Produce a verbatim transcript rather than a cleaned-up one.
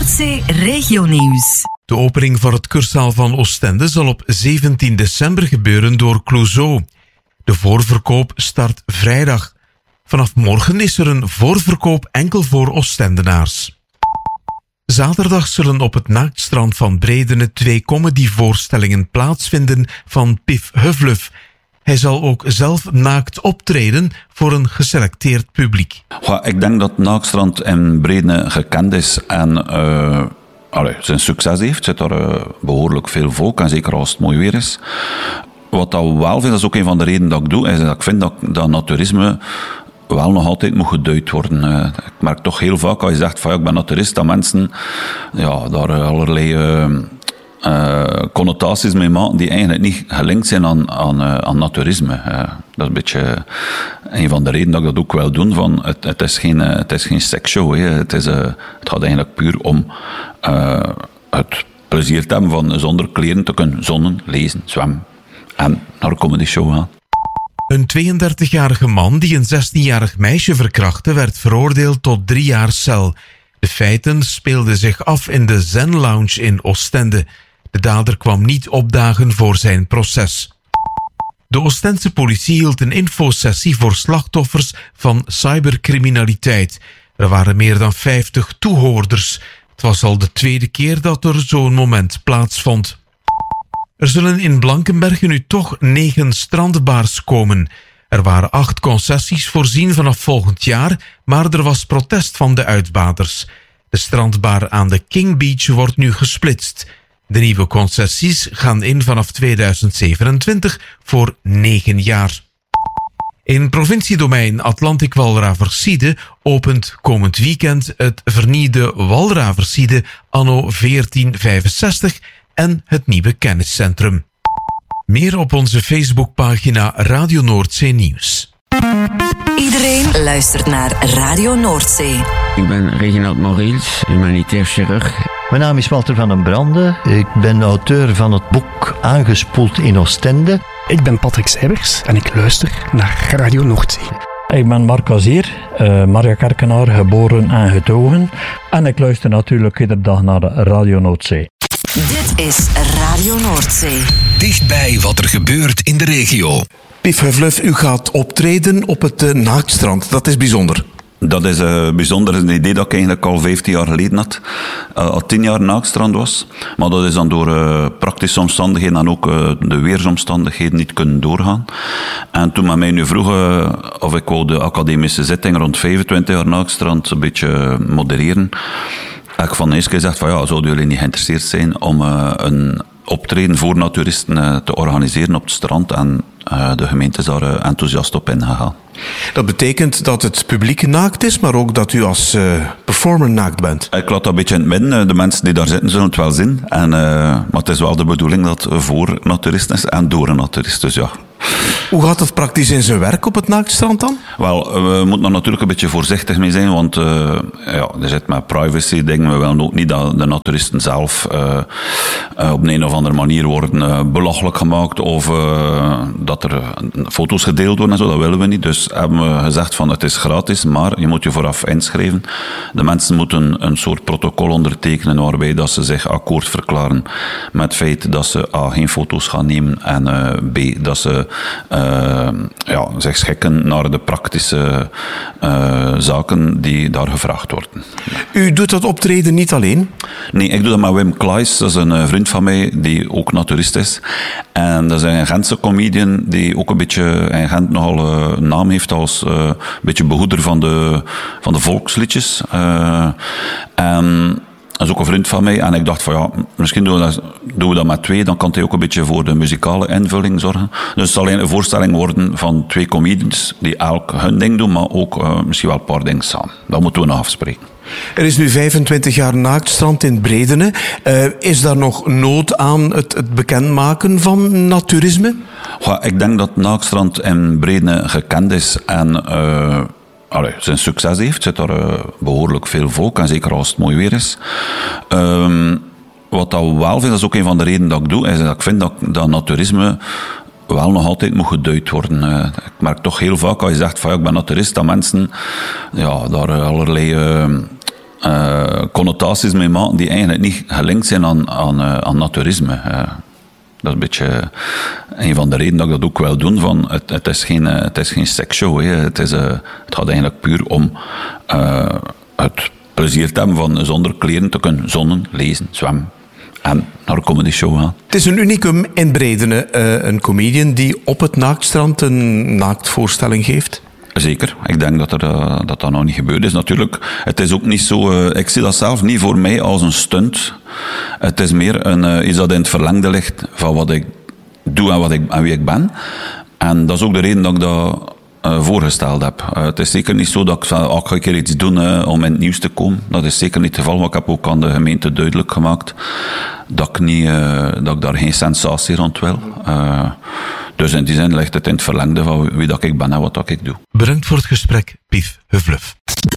Noordzee Regionieuws. De opening van het kurszaal van Oostende zal op zeventien december gebeuren door Clouseau. De voorverkoop start vrijdag. Vanaf morgen is er een voorverkoop enkel voor Oostendenaars. Zaterdag zullen op het naaktstrand van Bredene twee comedyvoorstellingen plaatsvinden van Pief Huvluf. Hij zal ook zelf naakt optreden voor een geselecteerd publiek. Ja, ik denk dat Naaktstrand in Bredene gekend is en uh, allee, zijn succes heeft. Zit er uh, behoorlijk veel volk en zeker als het mooi weer is. Wat dat wel vind, dat is ook een van de redenen dat ik doe, is dat ik vind dat, dat naturisme wel nog altijd moet geduid worden. Uh, ik merk toch heel vaak als je zegt van ja, ik ben naturist, dat mensen ja, daar allerlei Uh, Uh, connotaties mee maken die eigenlijk niet gelinkt zijn aan, aan, uh, aan naturisme. Uh, dat is een beetje een van de redenen dat ik dat ook wil doen. Van het, het, is geen, uh, het is geen seksshow. Hè. Het, is, uh, het gaat eigenlijk puur om uh, het plezier te hebben van zonder kleren te kunnen zonnen, lezen, zwemmen en naar een comedy show gaan. Een tweeëndertigjarige man die een zestienjarig meisje verkrachtte werd veroordeeld tot drie jaar cel. De feiten speelden zich af in de Zen Lounge in Oostende. De dader kwam niet opdagen voor zijn proces. De Oostense politie hield een infosessie voor slachtoffers van cybercriminaliteit. Er waren meer dan vijftig toehoorders. Het was al de tweede keer dat er zo'n moment plaatsvond. Er zullen in Blankenberge nu toch negen strandbars komen. Er waren acht concessies voorzien vanaf volgend jaar, maar er was protest van de uitbaters. De strandbar aan de King Beach wordt nu gesplitst. De nieuwe concessies gaan in vanaf tweeduizend zevenentwintig voor negen jaar. In provinciedomein Atlantic Walraversiede opent komend weekend het vernieuwde Walraversiede anno veertien vijfenzestig en het nieuwe kenniscentrum. Meer op onze Facebookpagina Radio Noordzee Nieuws. Iedereen luistert naar Radio Noordzee. Ik ben Reginald Moriels, humanitair chirurg. Mijn naam is Walter van den Brande. Ik ben auteur van het boek Aangespoeld in Oostende. Ik ben Patrick Seibers en ik luister naar Radio Noordzee. Ik ben Marc Azier, uh, Maria Kerkenaar, geboren en getogen. En ik luister natuurlijk iedere dag naar de Radio Noordzee. Dit is Radio Noordzee. Dichtbij wat er gebeurt in de regio. Pief Huvluf, u gaat optreden op het uh, naaktstrand. Dat is bijzonder. Dat is uh, bijzonder. Dat is een idee dat ik eigenlijk al vijftien jaar geleden had. Uh, al tien jaar naaktstrand was. Maar dat is dan door uh, praktische omstandigheden en ook uh, de weersomstandigheden niet kunnen doorgaan. En toen men mij nu vroeg uh, of ik wou de academische zitting rond vijfentwintig jaar naaktstrand een beetje modereren, heb ik van de eerste keer gezegd van ja, zouden jullie niet geïnteresseerd zijn om uh, een optreden voor naturisten uh, te organiseren op het strand, en uh, de gemeente is daar uh, enthousiast op ingegaan. Dat betekent dat het publiek naakt is, maar ook dat u als uh, performer naakt bent. Ik laat dat een beetje in het midden. De mensen die daar zitten zullen het wel zien. En, uh, maar het is wel de bedoeling dat het voor naturisten is en door een naturist. Dus ja. Hoe gaat het praktisch in zijn werk op het naaktstrand dan? Wel, we moeten er natuurlijk een beetje voorzichtig mee zijn, want uh, ja, er zit met privacy dingen. We willen ook niet dat de naturisten zelf uh, uh, op een of andere manier worden uh, belachelijk gemaakt of uh, dat er uh, foto's gedeeld worden en zo. Dat willen we niet. Dus hebben we gezegd van het is gratis, maar je moet je vooraf inschrijven. De mensen moeten een soort protocol ondertekenen waarbij dat ze zich akkoord verklaren met het feit dat ze A, geen foto's gaan nemen en uh, B, dat ze Uh, ja, zich schikken naar de praktische uh, zaken die daar gevraagd worden. U doet dat optreden niet alleen? Nee, ik doe dat met Wim Klaes. Dat is een uh, vriend van mij die ook naturist is. En dat is een Gentse comedian die ook een beetje in Gent nogal uh, naam heeft als uh, een beetje behoeder van de, van de volksliedjes. Uh, en dat is ook een vriend van mij. En ik dacht van ja, misschien doen we, dat, doen we dat met twee. Dan kan hij ook een beetje voor de muzikale invulling zorgen. Dus het zal een voorstelling worden van twee comedians die elk hun ding doen, maar ook uh, misschien wel een paar dingen samen. Dat moeten we nog afspreken. Er is nu vijfentwintig jaar naaktstrand in Bredene. Uh, is daar nog nood aan het, het bekendmaken van naturisme? Ja, ik denk dat naaktstrand in Bredene gekend is en Uh, Allee, zijn succes heeft. Zit er uh, behoorlijk veel volk en zeker als het mooi weer is. Um, wat dat wel vind, dat is ook een van de redenen dat ik doe, is dat ik vind dat, dat naturisme wel nog altijd moet geduid worden. Uh, ik merk toch heel vaak als je zegt van ja, ik ben naturist, dat mensen ja, daar allerlei Uh, Uh, connotaties mee maken die eigenlijk niet gelinkt zijn aan, aan, uh, aan naturisme. Uh, dat is een beetje een van de redenen dat ik dat ook wil doen. Van het, het, is geen, uh, het is geen seksshow. Hè. Het, is, uh, het gaat eigenlijk puur om uh, het plezier te hebben van zonder kleren te kunnen zonnen, lezen, zwemmen. En naar een comedy show gaan. Het is een unicum in Bredene. Uh, een comedian die op het Naaktstrand een naaktvoorstelling geeft. Zeker. Ik denk dat, er, uh, dat dat nog niet gebeurd is. Natuurlijk, het is ook niet zo... Uh, ik zie dat zelf niet voor mij als een stunt. Het is meer een, uh, iets dat in het verlengde ligt van wat ik doe en, wat ik, en wie ik ben. En dat is ook de reden dat ik dat uh, voorgesteld heb. Uh, het is zeker niet zo dat ik van, oh, ik ga een keer iets doen uh, om in het nieuws te komen. Dat is zeker niet het geval. Maar ik heb ook aan de gemeente duidelijk gemaakt dat ik, niet, uh, dat ik daar geen sensatie rond wil. Uh, dus in die zin ligt het in het verlengde van wie dat ik ben en wat dat ik doe. Bedankt voor het gesprek, Pief Hufluf.